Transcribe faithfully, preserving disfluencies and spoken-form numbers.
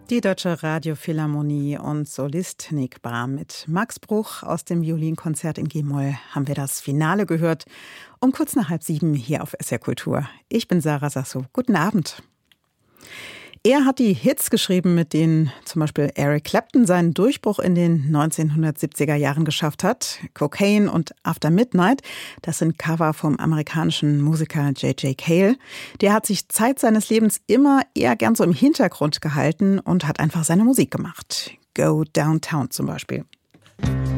Die Deutsche Radiophilharmonie und Solist Nick Bahr mit Max Bruch aus dem Violinkonzert in G-Moll haben wir das Finale gehört. Um kurz nach halb sieben hier auf S R Kultur. Ich bin Sarah Sasso. Guten Abend. Er hat die Hits geschrieben, mit denen zum Beispiel Eric Clapton seinen Durchbruch in den neunzehnhundertsiebziger Jahren geschafft hat. Cocaine und After Midnight, das sind Cover vom amerikanischen Musiker J J Cale. Der hat sich Zeit seines Lebens immer eher gern so im Hintergrund gehalten und hat einfach seine Musik gemacht. Go Downtown zum Beispiel.